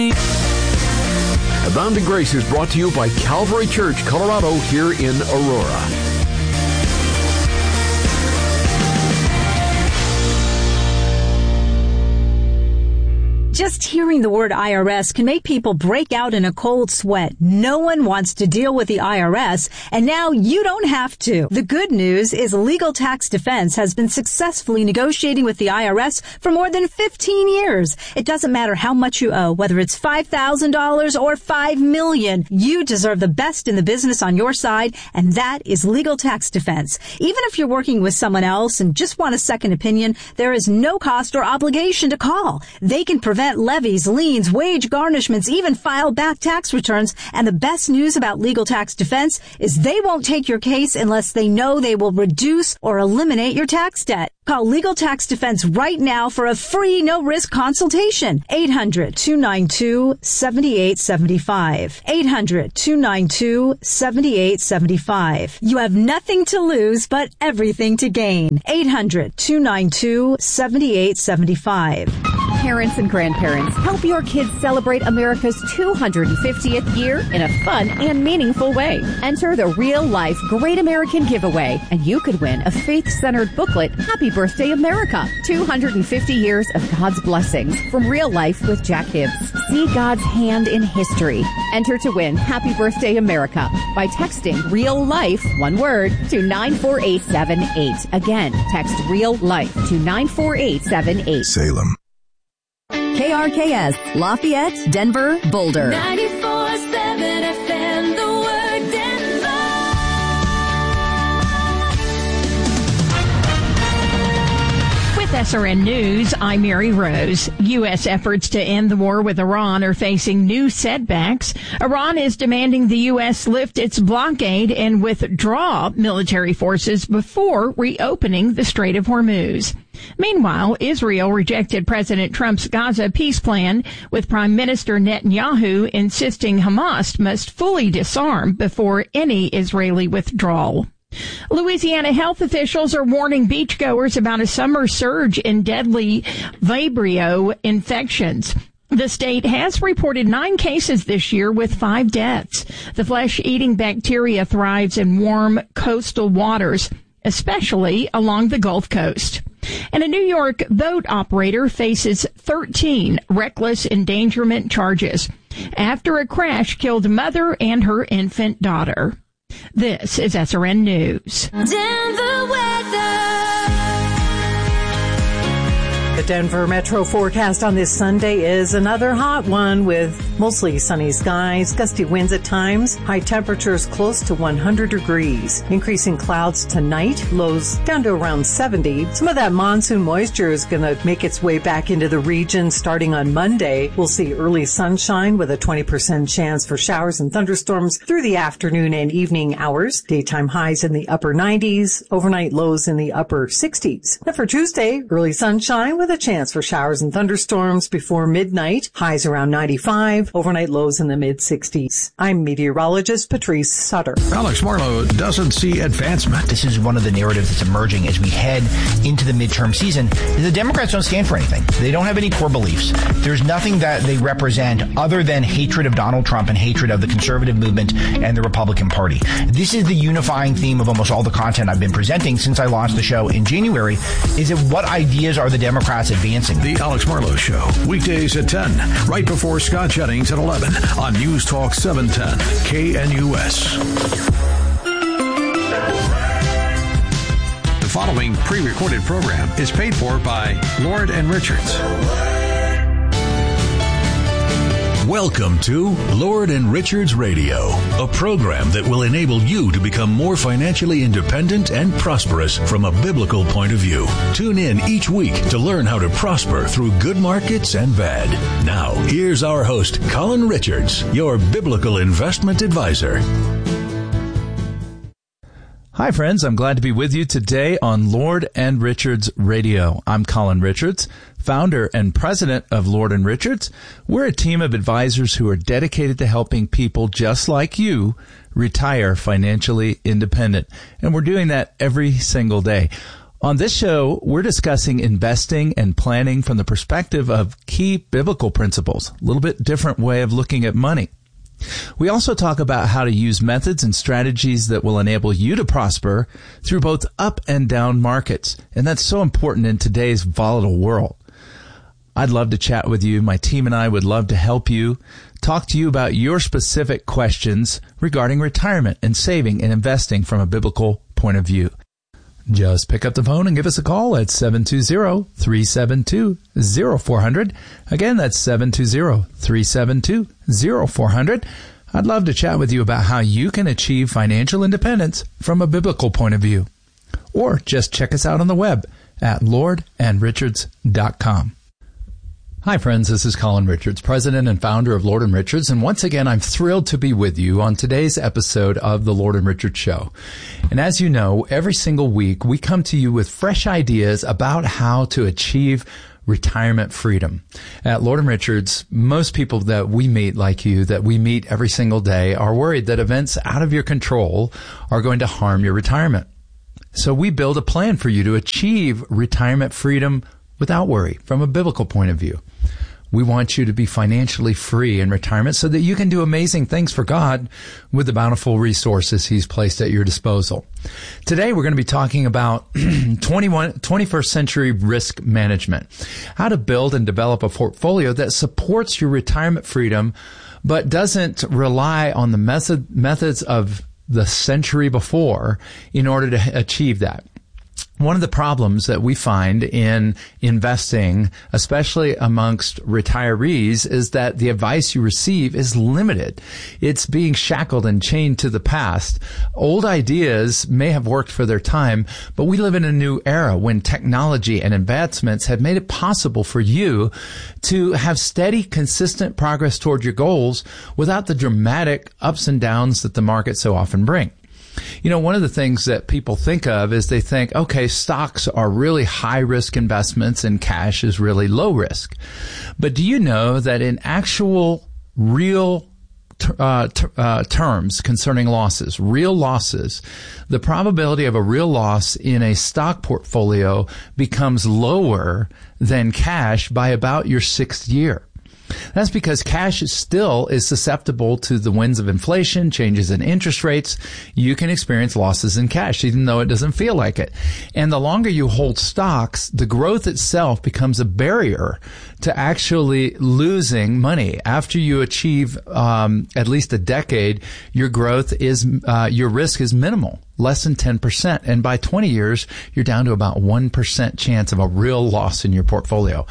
Abounding Grace is brought to you by Calvary Church, Colorado, here in Aurora. Just hearing the word IRS can make people break out in a cold sweat. No one wants to deal with the IRS, and now you don't have to. The good news is Legal Tax Defense has been successfully negotiating with the IRS for more than 15 years. It doesn't matter how much you owe, whether it's $5,000 or $5 million. You deserve the best in the business on your side, and that is Legal Tax Defense. Even if you're working with someone else and just want a second opinion, there is no cost or obligation to call. They can prevent levies, liens, wage garnishments, even file back tax returns. And the best news about Legal Tax Defense is they won't take your case unless they know they will reduce or eliminate your tax debt. Call Legal Tax Defense right now for a free, no-risk consultation. 800-292-7875. 800-292-7875. You have nothing to lose, but everything to gain. 800-292-7875. Parents and grandparents, help your kids celebrate America's 250th year in a fun and meaningful way. Enter the Real Life Great American Giveaway, and you could win a faith-centered booklet, Happy Birthday America, 250 years of God's blessings from Real Life with Jack Hibbs. See God's hand in history. Enter to win Happy Birthday America by texting Real Life, one word, to 94878. Again, text Real Life to 94878. Salem. KRKS, Lafayette, Denver, Boulder. 94.7 FM, the word Denver. With SRN News, I'm Mary Rose. U.S. efforts to end the war with Iran are facing new setbacks. Iran is demanding the U.S. lift its blockade and withdraw military forces before reopening the Strait of Hormuz. Meanwhile, Israel rejected President Trump's Gaza peace plan, with Prime Minister Netanyahu insisting Hamas must fully disarm before any Israeli withdrawal. Louisiana health officials are warning beachgoers about a summer surge in deadly Vibrio infections. The state has reported 9 cases this year with 5 deaths. The flesh-eating bacteria thrives in warm coastal waters, especially along the Gulf Coast. And a New York boat operator faces 13 reckless endangerment charges after a crash killed a mother and her infant daughter. This is SRN News. Denver weather. The Denver Metro forecast on this Sunday is another hot one with mostly sunny skies, gusty winds at times, high temperatures close to 100 degrees. Increasing clouds tonight, lows down to around 70. Some of that monsoon moisture is going to make its way back into the region starting on Monday. We'll see early sunshine with a 20% chance for showers and thunderstorms through the afternoon and evening hours. Daytime highs in the upper 90s, overnight lows in the upper 60s. Now for Tuesday, early sunshine with a chance for showers and thunderstorms before midnight, highs around 95, overnight lows in the mid-60s. I'm meteorologist Patrice Sutter. Alex Marlowe doesn't see advancement. This is one of the narratives that's emerging as we head into the midterm season. The Democrats don't stand for anything. They don't have any core beliefs. There's nothing that they represent other than hatred of Donald Trump and hatred of the conservative movement and the Republican Party. This is the unifying theme of almost all the content I've been presenting since I launched the show in January, is that what ideas are the Democrats advancing? The Alex Marlowe Show, weekdays at 10, right before Scott Jennings at 11 on News Talk 710 KNUS. The following pre-recorded program is paid for by Lord and Richards. Welcome to Lord and Richards Radio, a program that will enable you to become more financially independent and prosperous from a biblical point of view. Tune in each week to learn how to prosper through good markets and bad. Now, here's our host, Colin Richards, your biblical investment advisor. Hi, friends. I'm glad to be with you today on Lord and Richards Radio. I'm Colin Richards, founder and president of Lord and Richards. We're a team of advisors who are dedicated to helping people just like you retire financially independent. And we're doing that every single day. On this show, we're discussing investing and planning from the perspective of key biblical principles, a little bit different way of looking at money. We also talk about how to use methods and strategies that will enable you to prosper through both up and down markets. And that's so important in today's volatile world. I'd love to chat with you. My team and I would love to help you, talk to you about your specific questions regarding retirement and saving and investing from a biblical point of view. Just pick up the phone and give us a call at 720-372-0400. Again, that's 720-372-0400. I'd love to chat with you about how you can achieve financial independence from a biblical point of view. Or just check us out on the web at lordandrichards.com. Hi friends, this is Colin Richards, president and founder of Lord & Richards, and once again I'm thrilled to be with you on today's episode of the Lord & Richards Show. And as you know, every single week we come to you with fresh ideas about how to achieve retirement freedom. At Lord & Richards, most people that we meet, like you, that we meet every single day, are worried that events out of your control are going to harm your retirement. So we build a plan for you to achieve retirement freedom without worry, from a biblical point of view. We want you to be financially free in retirement so that you can do amazing things for God with the bountiful resources He's placed at your disposal. Today, we're going to be talking about 21st century risk management, how to build and develop a portfolio that supports your retirement freedom, but doesn't rely on the methods of the century before in order to achieve that. One of the problems that we find in investing, especially amongst retirees, is that the advice you receive is limited. It's being shackled and chained to the past. Old ideas may have worked for their time, but we live in a new era when technology and advancements have made it possible for you to have steady, consistent progress toward your goals without the dramatic ups and downs that the market so often bring. You know, one of the things that people think of is they think, okay, stocks are really high risk investments and cash is really low risk. But do you know that in actual real terms concerning losses, real losses, the probability of a real loss in a stock portfolio becomes lower than cash by about your 6th year? That's because cash is susceptible to the winds of inflation, changes in interest rates. You can experience losses in cash, even though it doesn't feel like it. And the longer you hold stocks, the growth itself becomes a barrier to actually losing money. After you achieve at least a decade, your growth is your risk is minimal, less than 10%. And by 20 years, you're down to about 1% chance of a real loss in your portfolio.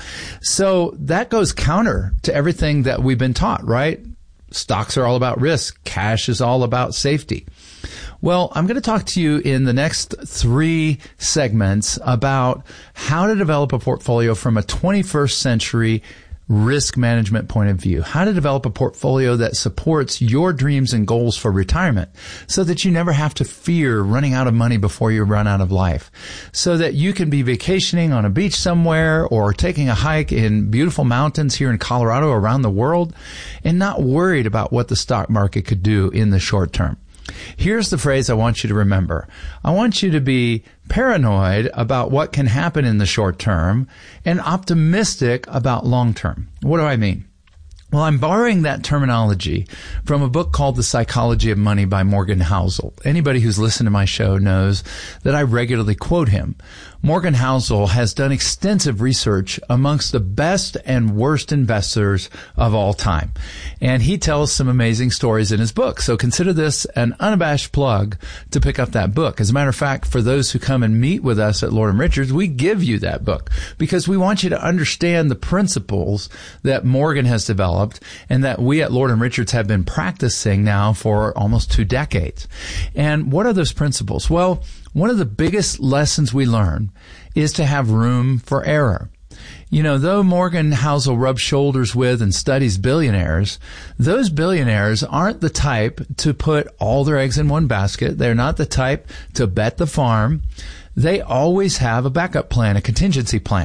So that goes counter to everything that we've been taught, right? Stocks are all about risk. Cash is all about safety. Well, I'm going to talk to you in the next 3 segments about how to develop a portfolio from a 21st century risk management point of view, how to develop a portfolio that supports your dreams and goals for retirement so that you never have to fear running out of money before you run out of life, so that you can be vacationing on a beach somewhere or taking a hike in beautiful mountains here in Colorado or around the world and not worried about what the stock market could do in the short term. Here's the phrase I want you to remember. I want you to be paranoid about what can happen in the short term and optimistic about long term. What do I mean? Well, I'm borrowing that terminology from a book called The Psychology of Money by Morgan Housel. Anybody who's listened to my show knows that I regularly quote him. Morgan Housel has done extensive research amongst the best and worst investors of all time. And he tells some amazing stories in his book. So consider this an unabashed plug to pick up that book. As a matter of fact, for those who come and meet with us at Lord & Richards, we give you that book because we want you to understand the principles that Morgan has developed and that we at Lord & Richards have been practicing now for almost 2 decades. And what are those principles? Well, one of the biggest lessons we learn is to have room for error. You know, though Morgan Housel rubs shoulders with and studies billionaires, those billionaires aren't the type to put all their eggs in one basket. They're not the type to bet the farm. They always have a backup plan, a contingency plan.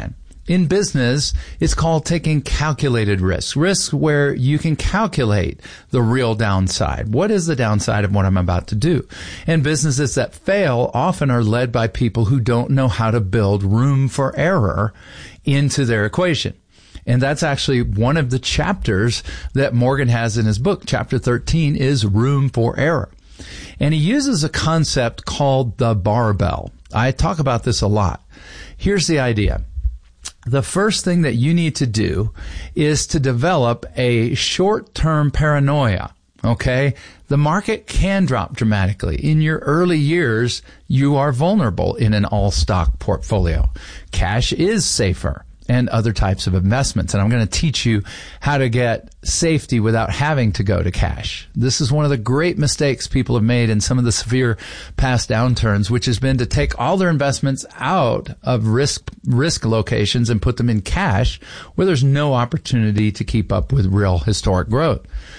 In business, it's called taking calculated risks. Risks where you can calculate the real downside. What is the downside of what I'm about to do? And businesses that fail often are led by people who don't know how to build room for error into their equation. And that's actually one of the chapters that Morgan has in his book. Chapter 13 is room for error. And he uses a concept called the barbell. I talk about this a lot. Here's the idea. The first thing that you need to do is to develop a short-term paranoia. Okay? The market can drop dramatically. In your early years, you are vulnerable in an all-stock portfolio. Cash is safer and other types of investments. And I'm going to teach you how to get safety without having to go to cash. This is one of the great mistakes people have made in some of the severe past downturns, which has been to take all their investments out of risk locations and put them in cash where there's no opportunity to keep up with real historic growth.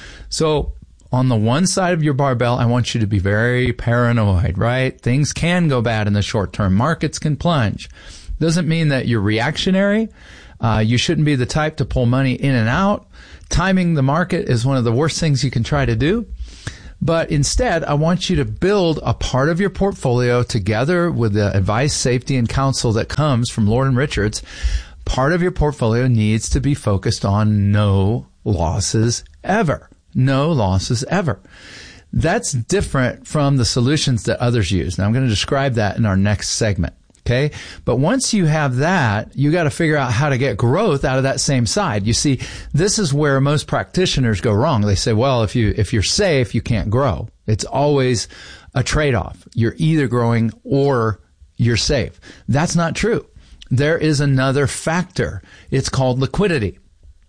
So on the one side of your barbell, I want you to be very paranoid, right? Things can go bad in the short term. Markets can plunge. Doesn't mean that you're reactionary. You shouldn't be the type to pull money in and out. Timing the market is one of the worst things you can try to do. But instead, I want you to build a part of your portfolio together with the advice, safety, and counsel that comes from Lord and Richards. Part of your portfolio needs to be focused on no losses ever. No losses ever. That's different from the solutions that others use. Now, I'm going to describe that in our next segment. Okay. But once you have that, you got to figure out how to get growth out of that same side. You see, this is where most practitioners go wrong. They say, well, if you're safe, you can't grow. It's always a trade-off. You're either growing or you're safe. That's not true. There is another factor. It's called liquidity.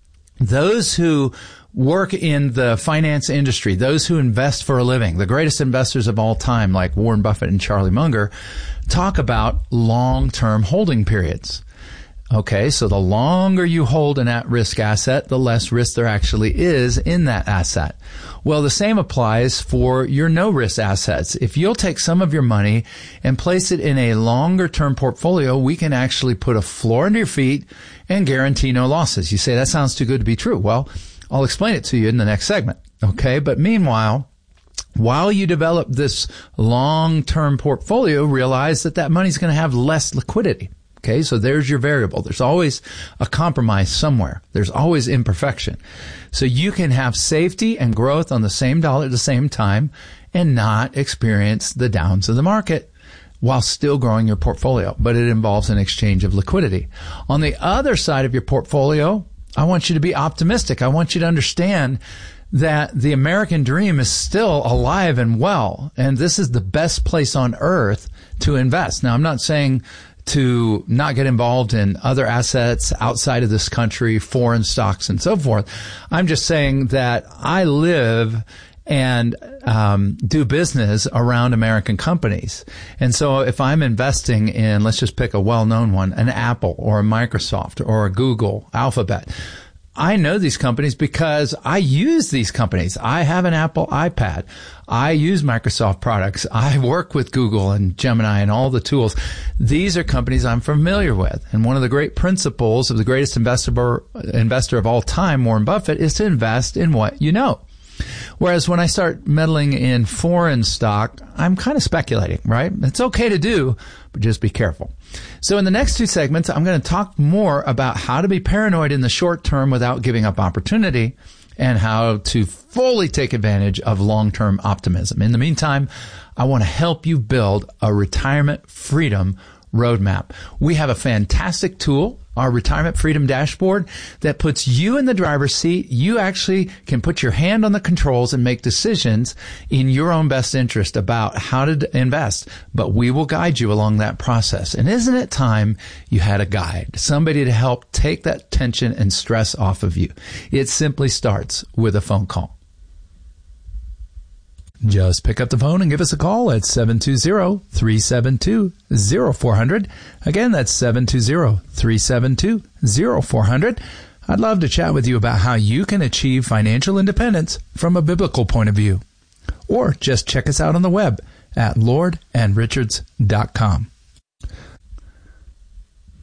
Those who work in the finance industry, those who invest for a living, the greatest investors of all time, like Warren Buffett and Charlie Munger, talk about long-term holding periods. Okay, so the longer you hold an at-risk asset, the less risk there actually is in that asset. Well, the same applies for your no-risk assets. If you'll take some of your money and place it in a longer-term portfolio, we can actually put a floor under your feet and guarantee no losses. You say, that sounds too good to be true. Well, I'll explain it to you in the next segment. Okay, but meanwhile, while you develop this long-term portfolio, realize that money's going to have less liquidity. Okay, so there's your variable. There's always a compromise somewhere. There's always imperfection. So you can have safety and growth on the same dollar at the same time and not experience the downs of the market while still growing your portfolio. But it involves an exchange of liquidity. On the other side of your portfolio, I want you to be optimistic. I want you to understand that the American dream is still alive and well, and this is the best place on earth to invest. Now, I'm not saying to not get involved in other assets outside of this country, foreign stocks and so forth. I'm just saying that I live and do business around American companies. And so if I'm investing in, let's just pick a well-known one, an Apple or a Microsoft or a Google, Alphabet, I know these companies because I use these companies. I have an Apple iPad. I use Microsoft products. I work with Google and Gemini and all the tools. These are companies I'm familiar with. And one of the great principles of the greatest investor of all time, Warren Buffett, is to invest in what you know. Whereas when I start meddling in foreign stock, I'm kind of speculating, right? It's okay to do, but just be careful. So in the next two segments, I'm going to talk more about how to be paranoid in the short term without giving up opportunity and how to fully take advantage of long-term optimism. In the meantime, I want to help you build a retirement freedom roadmap. We have a fantastic tool, our Retirement Freedom Dashboard, that puts you in the driver's seat. You actually can put your hand on the controls and make decisions in your own best interest about how to invest. But we will guide you along that process. And isn't it time you had a guide, somebody to help take that tension and stress off of you? It simply starts with a phone call. Just pick up the phone and give us a call at 720-372-0400. Again, that's 720-372-0400. I'd love to chat with you about how you can achieve financial independence from a biblical point of view. Or just check us out on the web at lordandrichards.com.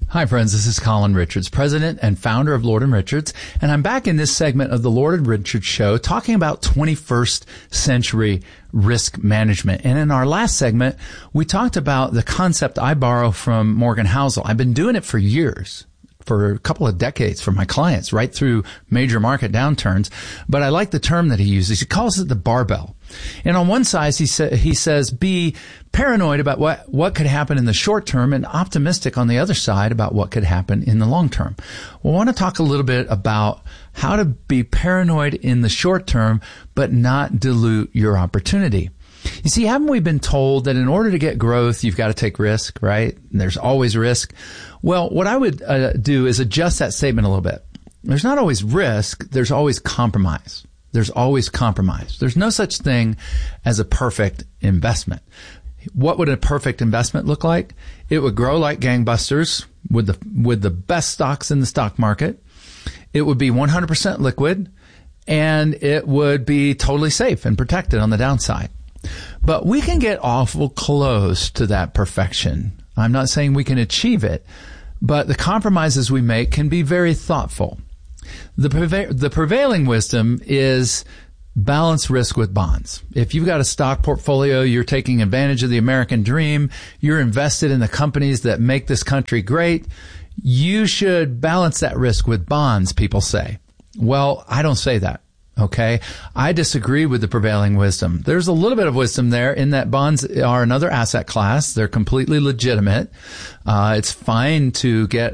Hi, friends. This is Colin Richards, president and founder of Lord & Richards, and I'm back in this segment of the Lord & Richards Show talking about 21st century risk management. And in our last segment, we talked about the concept I borrow from Morgan Housel. I've been doing it for years, for a couple of decades for my clients, right through major market downturns. But I like the term that he uses. He calls it the barbell. And on one side, he says, be paranoid about what could happen in the short term and optimistic on the other side about what could happen in the long term. Well, I want to talk a little bit about how to be paranoid in the short term, but not dilute your opportunity. You see, haven't we been told that in order to get growth, you've got to take risk, right? And there's always risk. Well, what I would do is adjust that statement a little bit. There's not always risk. There's always compromise. There's always compromise. There's no such thing as a perfect investment. What would a perfect investment look like? It would grow like gangbusters with the best stocks in the stock market. It would be 100% liquid, and it would be totally safe and protected on the downside. But we can get awful close to that perfection. I'm not saying we can achieve it, but the compromises we make can be very thoughtful. The prevailing wisdom is balance risk with bonds. If you've got a stock portfolio, you're taking advantage of the American dream, you're invested in the companies that make this country great, you should balance that risk with bonds, people say. Well, I don't say that. Okay. I disagree with the prevailing wisdom. There's a little bit of wisdom there in that bonds are another asset class. They're completely legitimate. It's fine to get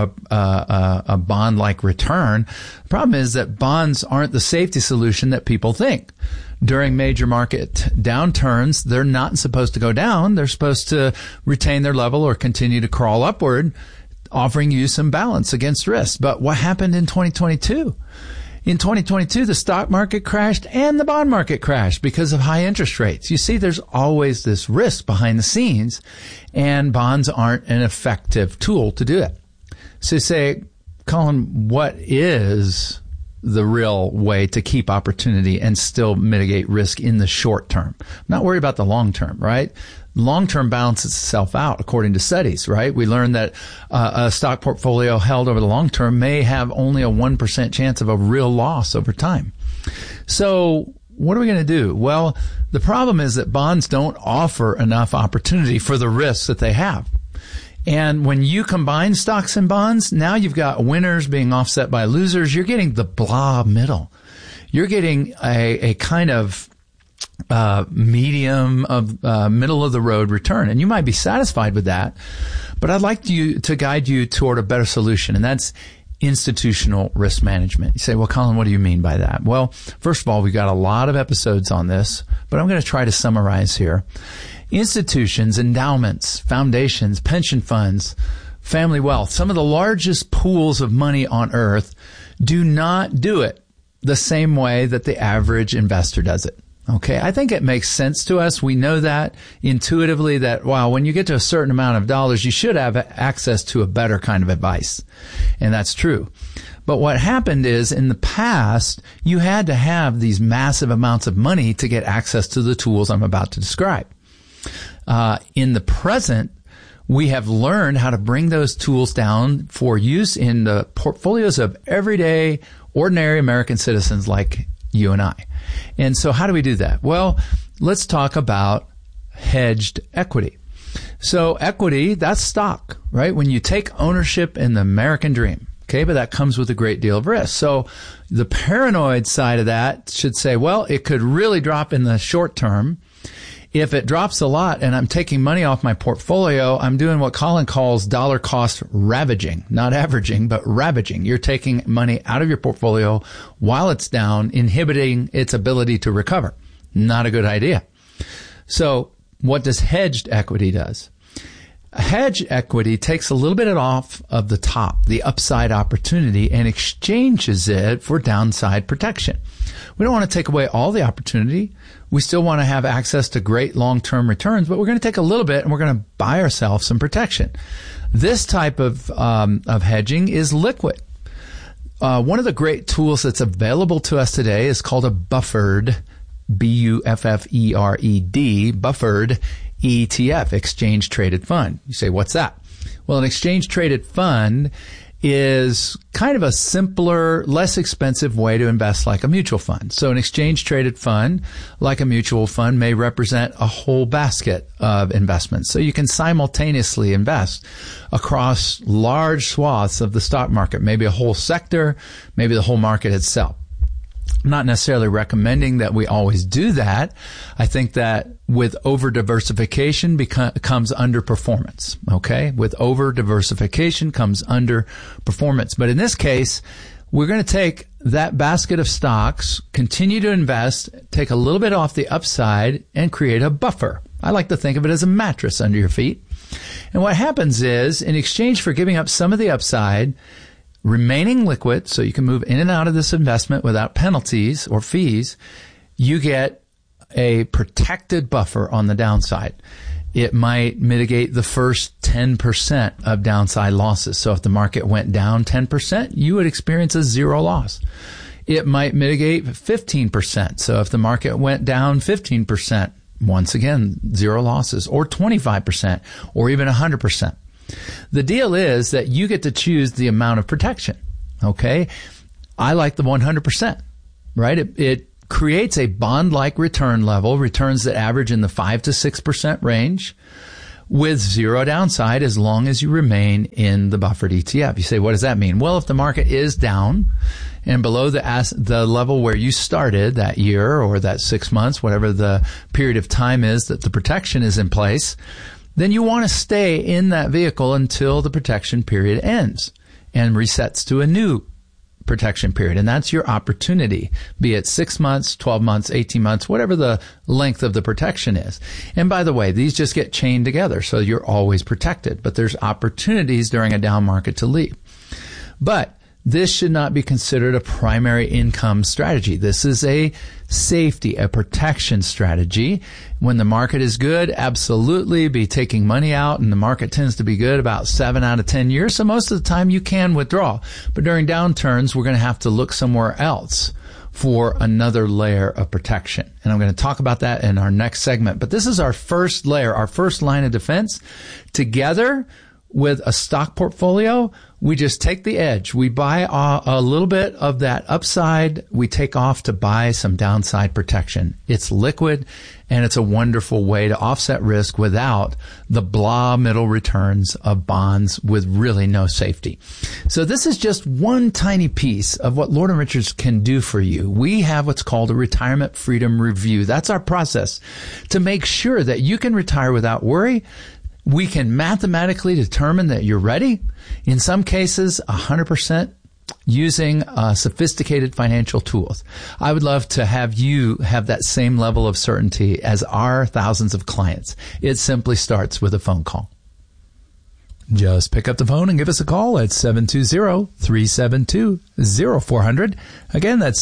a bond-like return. The problem is that bonds aren't the safety solution that people think. During major market downturns, they're not supposed to go down. They're supposed to retain their level or continue to crawl upward, offering you some balance against risk. But what happened in 2022? In 2022, the stock market crashed and the bond market crashed because of high interest rates. You see, there's always this risk behind the scenes, and bonds aren't an effective tool to do it. So you say, Colin, what is the real way to keep opportunity and still mitigate risk in the short term? I'm not worried about the long term, right? Long-term balances itself out according to studies, right? We learned that a stock portfolio held over the long term may have only a 1% chance of a real loss over time. So what are we going to do? Well, the problem is that bonds don't offer enough opportunity for the risks that they have. And when you combine stocks and bonds, now you've got winners being offset by losers. You're getting the blah middle. You're getting a kind of medium of middle of the road return, and you might be satisfied with that, but I'd like to guide you toward a better solution, and that's institutional risk management. You say, well, Colin, what do you mean by that? Well, first of all, we've got a lot of episodes on this, but I'm going to try to summarize here. Institutions, endowments, foundations, pension funds, family wealth, some of the largest pools of money on earth do not do it the same way that the average investor does it. Okay, I think it makes sense to us. We know that intuitively that, wow, when you get to a certain amount of dollars, you should have access to a better kind of advice. And that's true. But what happened is in the past, you had to have these massive amounts of money to get access to the tools I'm about to describe. In the present, we have learned how to bring those tools down for use in the portfolios of everyday, ordinary American citizens like you and I. And so how do we do that? Well, let's talk about hedged equity. So equity, that's stock, right? When you take ownership in the American dream, okay, but that comes with a great deal of risk. So the paranoid side of that should say, well, it could really drop in the short term. If it drops a lot and I'm taking money off my portfolio, I'm doing what Colin calls dollar cost ravaging, not averaging, but ravaging. You're taking money out of your portfolio while it's down, inhibiting its ability to recover. Not a good idea. So what does hedged equity does? Hedged equity takes a little bit off of the top, the upside opportunity, and exchanges it for downside protection. We don't want to take away all the opportunity. We still want to have access to great long-term returns, but we're going to take a little bit and we're going to buy ourselves some protection. This type of hedging is liquid. One of the great tools that's available to us today is called a buffered, B-U-F-F-E-R-E-D, buffered ETF, exchange traded fund. You say, what's that? Well, an exchange-traded fund is kind of a simpler, less expensive way to invest like a mutual fund. So an exchange-traded fund, like a mutual fund, may represent a whole basket of investments. So you can simultaneously invest across large swaths of the stock market, maybe a whole sector, maybe the whole market itself. I'm not necessarily recommending that we always do that. I think that with over-diversification comes underperformance, okay? With over-diversification comes underperformance. But in this case, we're going to take that basket of stocks, continue to invest, take a little bit off the upside, and create a buffer. I like to think of it as a mattress under your feet. And what happens is, in exchange for giving up some of the upside, remaining liquid, so you can move in and out of this investment without penalties or fees, you get a protected buffer on the downside. It might mitigate the first 10% of downside losses. So if the market went down 10%, you would experience a zero loss. It might mitigate 15%. So if the market went down 15%, once again, zero losses, or 25%, or even 100%. The deal is that you get to choose the amount of protection, okay? I like the 100%, right? It creates a bond-like return level, returns that average in the 5 to 6% range with zero downside as long as you remain in the buffered ETF. You say, what does that mean? Well, if the market is down and below the level where you started that year or that 6 months, whatever the period of time is that the protection is in place, then you want to stay in that vehicle until the protection period ends and resets to a new protection period. And that's your opportunity, be it 6 months, 12 months, 18 months, whatever the length of the protection is. And by the way, these just get chained together, so you're always protected. But there's opportunities during a down market to leave. But this should not be considered a primary income strategy. This is a safety, a protection strategy. When the market is good, absolutely be taking money out, and the market tends to be good about 7 out of 10 years. So most of the time you can withdraw. But during downturns, we're going to have to look somewhere else for another layer of protection. And I'm going to talk about that in our next segment. But this is our first layer, our first line of defense. Together with a stock portfolio, we just take the edge. We buy a little bit of that upside. We take off to buy some downside protection. It's liquid, and it's a wonderful way to offset risk without the blah middle returns of bonds with really no safety. So this is just one tiny piece of what Lord & Richards can do for you. We have what's called a retirement freedom review. That's our process to make sure that you can retire without worry. We can mathematically determine that you're ready. In some cases, 100% using sophisticated financial tools. I would love to have you have that same level of certainty as our thousands of clients. It simply starts with a phone call. Just pick up the phone and give us a call at 720-372-0400. Again, that's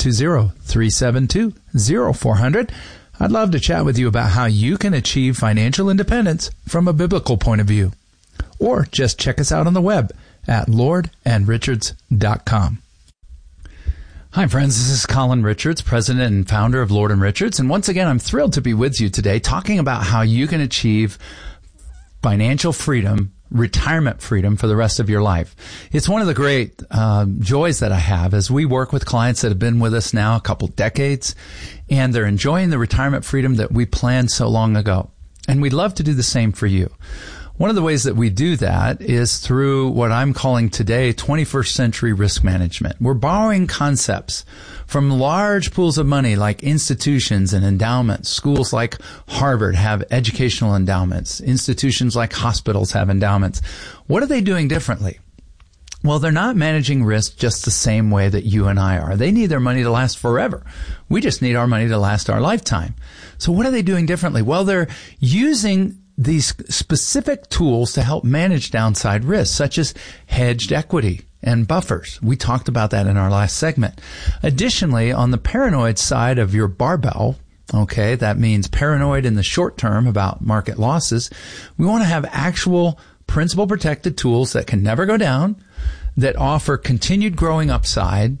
720-372-0400. I'd love to chat with you about how you can achieve financial independence from a biblical point of view. Or just check us out on the web at lordandrichards.com. Hi, friends. This is Colin Richards, president and founder of Lord & Richards. And once again, I'm thrilled to be with you today talking about how you can achieve financial freedom, retirement freedom for the rest of your life. It's one of the great joys that I have as we work with clients that have been with us now a couple decades, and they're enjoying the retirement freedom that we planned so long ago. And we'd love to do the same for you. One of the ways that we do that is through what I'm calling today 21st century risk management. We're borrowing concepts from large pools of money like institutions and endowments. Schools like Harvard have educational endowments. Institutions like hospitals have endowments. What are they doing differently? Well, they're not managing risk just the same way that you and I are. They need their money to last forever. We just need our money to last our lifetime. So what are they doing differently? Well, they're using these specific tools to help manage downside risk, such as hedged equity and buffers. We talked about that in our last segment. Additionally, on the paranoid side of your barbell, okay, that means paranoid in the short term about market losses, we want to have actual principal protected tools that can never go down, that offer continued growing upside,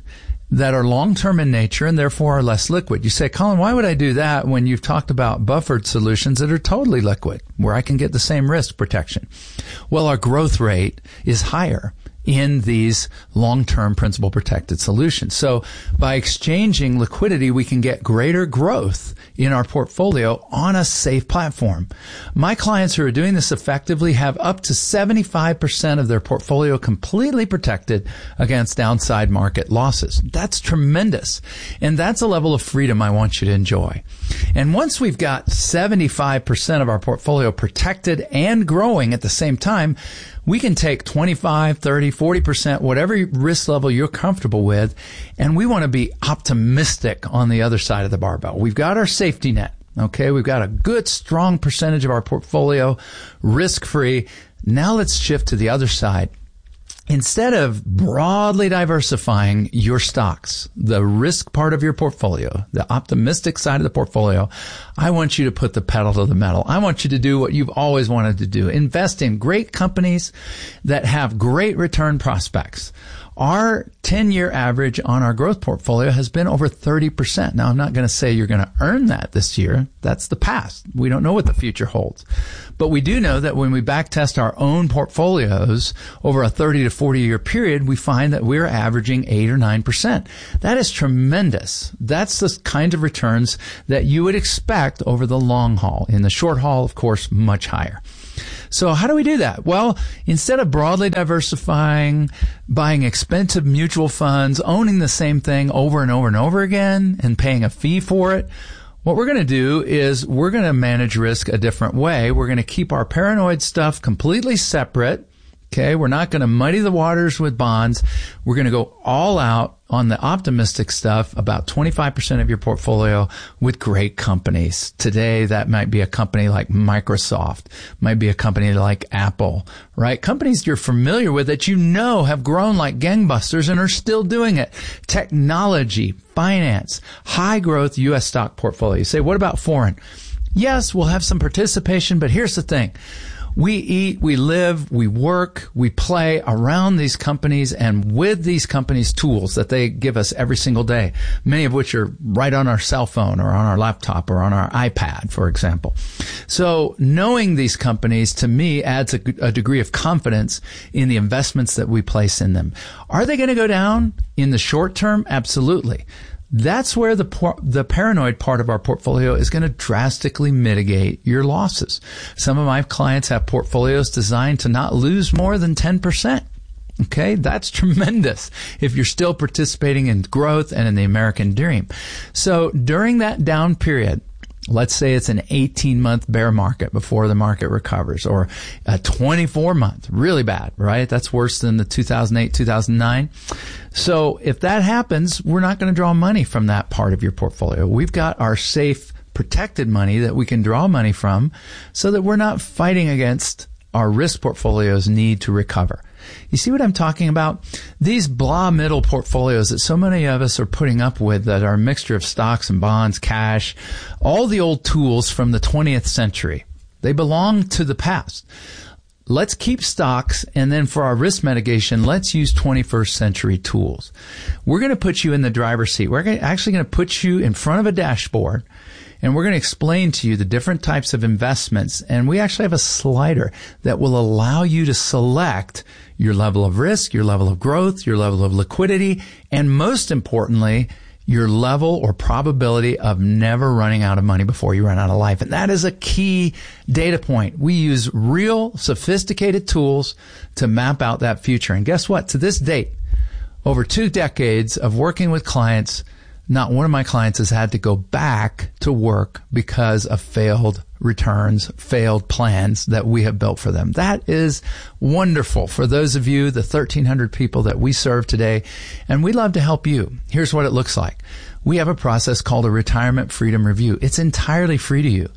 that are long-term in nature and therefore are less liquid. You say, Colin, why would I do that when you've talked about buffered solutions that are totally liquid, where I can get the same risk protection? Well, our growth rate is higher in these long-term principal protected solutions. So by exchanging liquidity, we can get greater growth in our portfolio on a safe platform. My clients who are doing this effectively have up to 75% of their portfolio completely protected against downside market losses. That's tremendous. And that's a level of freedom I want you to enjoy. And once we've got 75% of our portfolio protected and growing at the same time, we can take 25, 30, 40%, whatever risk level you're comfortable with, and we want to be optimistic on the other side of the barbell. We've got our safety net, okay? We've got a good, strong percentage of our portfolio risk-free. Now let's shift to the other side. Instead of broadly diversifying your stocks, the risk part of your portfolio, the optimistic side of the portfolio, I want you to put the pedal to the metal. I want you to do what you've always wanted to do. Invest in great companies that have great return prospects. Our 10-year average on our growth portfolio has been over 30%. Now, I'm not going to say you're going to earn that this year. That's the past. We don't know what the future holds. But we do know that when we backtest our own portfolios over a 30 to 40-year period, we find that we're averaging 8 or 9%. That is tremendous. That's the kind of returns that you would expect over the long haul. In the short haul, of course, much higher. So how do we do that? Well, instead of broadly diversifying, buying expensive mutual funds, owning the same thing over and over and over again, and paying a fee for it, what we're going to do is we're going to manage risk a different way. We're going to keep our paranoid stuff completely separate. Okay, we're not going to muddy the waters with bonds. We're going to go all out on the optimistic stuff, about 25% of your portfolio with great companies. Today, that might be a company like Microsoft, might be a company like Apple, right? Companies you're familiar with that you know have grown like gangbusters and are still doing it. Technology, finance, high growth U.S. stock portfolio. You say, what about foreign? Yes, we'll have some participation, but here's the thing. We eat, we live, we work, we play around these companies and with these companies' tools that they give us every single day, many of which are right on our cell phone or on our laptop or on our iPad, for example. So knowing these companies, to me, adds a degree of confidence in the investments that we place in them. Are they going to go down in the short term? Absolutely. That's where the paranoid part of our portfolio is going to drastically mitigate your losses. Some of my clients have portfolios designed to not lose more than 10%. Okay, that's tremendous if you're still participating in growth and in the American dream. So during that down period, let's say it's an 18-month bear market before the market recovers, or a 24-month, really bad, right? That's worse than the 2008, 2009. So if that happens, we're not going to draw money from that part of your portfolio. We've got our safe, protected money that we can draw money from so that we're not fighting against our risk portfolio's need to recover. You see what I'm talking about? These blah middle portfolios that so many of us are putting up with that are a mixture of stocks and bonds, cash, all the old tools from the 20th century. They belong to the past. Let's keep stocks, and then for our risk mitigation, let's use 21st century tools. We're going to put you in the driver's seat. We're actually going to put you in front of a dashboard, and we're going to explain to you the different types of investments. And we actually have a slider that will allow you to select your level of risk, your level of growth, your level of liquidity, and most importantly, your level or probability of never running out of money before you run out of life. And that is a key data point. We use real sophisticated tools to map out that future. And guess what? To this date, over 2 decades of working with clients, not one of my clients has had to go back to work because of failed returns, failed plans that we have built for them. That is wonderful for those of you, the 1,300 people that we serve today, and we'd love to help you. Here's what it looks like. We have a process called a Retirement Freedom Review. It's entirely free to you.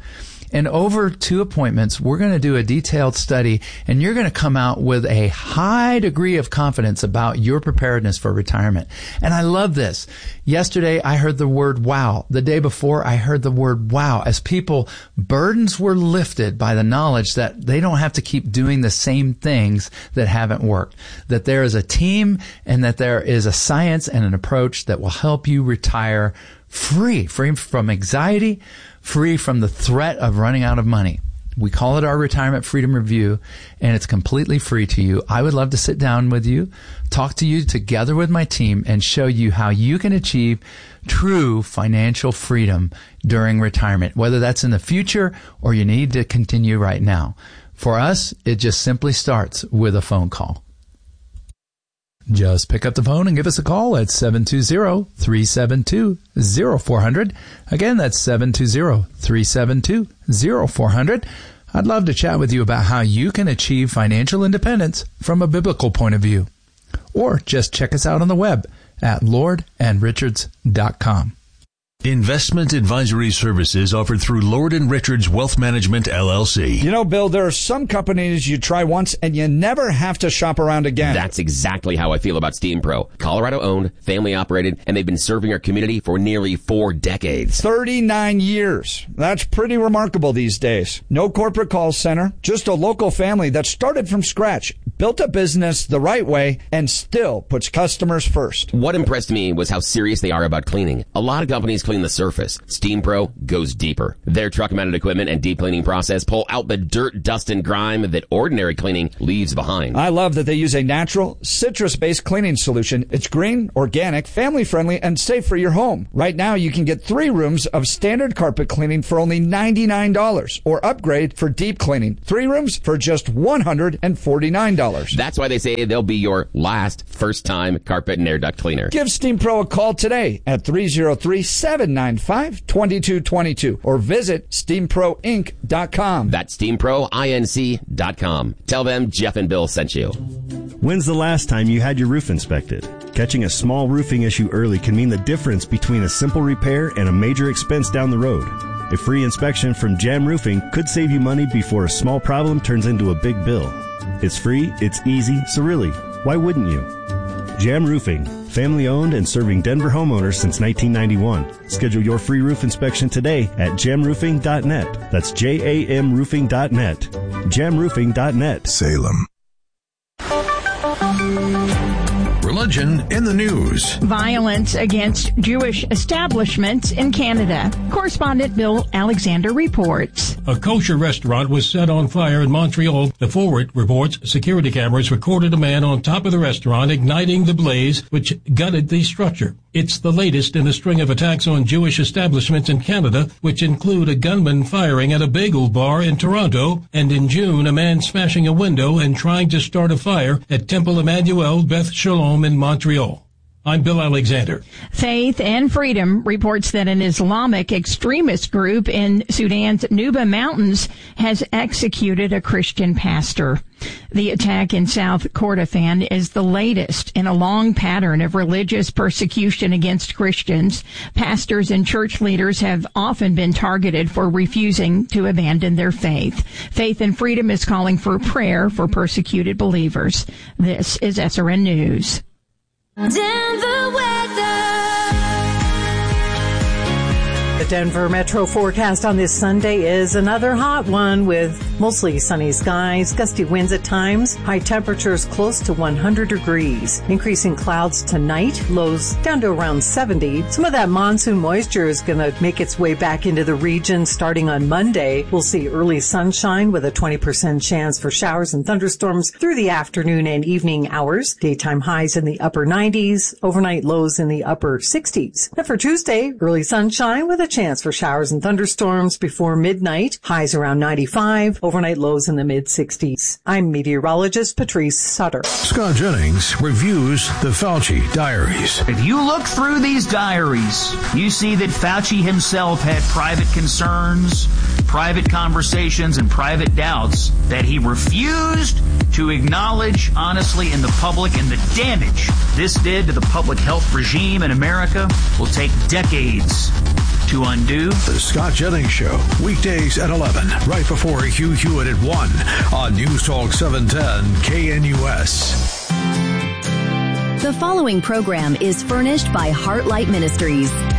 And over 2 appointments, we're going to do a detailed study, and you're going to come out with a high degree of confidence about your preparedness for retirement. And I love this. Yesterday, I heard the word wow. The day before, I heard the word wow as people, burdens were lifted by the knowledge that they don't have to keep doing the same things that haven't worked, that there is a team and that there is a science and an approach that will help you retire free from anxiety, free from the threat of running out of money. We call it our Retirement Freedom Review, and it's completely free to you. I would love to sit down with you, talk to you together with my team, and show you how you can achieve true financial freedom during retirement, whether that's in the future or you need to continue right now. For us, it just simply starts with a phone call. Just pick up the phone and give us a call at 720-372-0400. Again, that's 720-372-0400. I'd love to chat with you about how you can achieve financial independence from a biblical point of view. Or just check us out on the web at lordandrichards.com. Investment advisory services offered through Lord & Richards Wealth Management, LLC. You know, Bill, there are some companies you try once and you never have to shop around again. That's exactly how I feel about Steam Pro. Colorado-owned, family-operated, and they've been serving our community for nearly 4 decades. 39 years. That's pretty remarkable these days. No corporate call center, just a local family that started from scratch, built a business the right way, and still puts customers first. What impressed me was how serious they are about cleaning. A lot of companies clean the surface. Steam Pro goes deeper. Their truck-mounted equipment and deep cleaning process pull out the dirt, dust, and grime that ordinary cleaning leaves behind. I love that they use a natural, citrus-based cleaning solution. It's green, organic, family-friendly, and safe for your home. Right now, you can get 3 rooms of standard carpet cleaning for only $99, or upgrade for deep cleaning. 3 rooms for just $149. That's why they say they'll be your last first-time carpet and air duct cleaner. Give Steam Pro a call today at 303-795-2222 or visit steamproinc.com. That's steamproinc.com. Tell them Jeff and Bill sent you. When's the last time you had your roof inspected? Catching a small roofing issue early can mean the difference between a simple repair and a major expense down the road. A free inspection from Jam Roofing could save you money before a small problem turns into a big bill. It's free, it's easy, so really, why wouldn't you? Jam Roofing, family-owned and serving Denver homeowners since 1991. Schedule your free roof inspection today at jamroofing.net. That's JAMroofing.net. Jamroofing.net. Salem. Religion in the news. Violence against Jewish establishments in Canada. Correspondent Bill Alexander reports. A kosher restaurant was set on fire in Montreal. The Forward reports security cameras recorded a man on top of the restaurant igniting the blaze, which gutted the structure. It's the latest in a string of attacks on Jewish establishments in Canada, which include a gunman firing at a bagel bar in Toronto, and in June, a man smashing a window and trying to start a fire at Temple Emmanuel Beth Shalom in Montreal. I'm Bill Alexander. Faith and Freedom reports that an Islamic extremist group in Sudan's Nuba Mountains has executed a Christian pastor. The attack in South Kordofan is the latest in a long pattern of religious persecution against Christians. Pastors and church leaders have often been targeted for refusing to abandon their faith. Faith and Freedom is calling for prayer for persecuted believers. This is SRN News. Denver weather. The Denver Metro forecast on this Sunday is another hot one with mostly sunny skies, gusty winds at times, high temperatures close to 100 degrees, increasing clouds tonight, lows down to around 70. Some of that monsoon moisture is going to make its way back into the region starting on Monday. We'll see early sunshine with a 20% chance for showers and thunderstorms through the afternoon and evening hours. Daytime highs in the upper 90s, overnight lows in the upper 60s. And for Tuesday, early sunshine with a chance for showers and thunderstorms before midnight, highs around 95, overnight lows in the mid-60s. I'm meteorologist Patrice Sutter. Scott Jennings reviews the Fauci diaries. If you look through these diaries, you see that Fauci himself had private concerns, private conversations, and private doubts that he refused to acknowledge honestly in the public, and the damage this did to the public health regime in America will take decades to undo. The Scott Jennings Show, weekdays at 11, right before Hugh Hewitt at 1 on News Talk 710 KNUS. The following program is furnished by Heartlight Ministries.